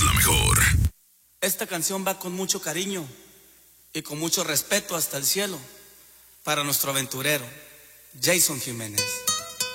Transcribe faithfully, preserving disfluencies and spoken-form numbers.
la mejor. Esta canción va con mucho cariño y con mucho respeto hasta el cielo para nuestro aventurero, Jason Jiménez.